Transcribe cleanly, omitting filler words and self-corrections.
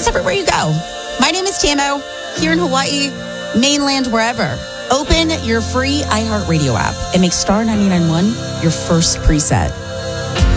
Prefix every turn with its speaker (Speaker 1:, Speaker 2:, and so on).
Speaker 1: It's everywhere you go. My name is Tamo, here in Hawaii, mainland, wherever. Open your free iHeartRadio app and make Star 99.1 your first preset.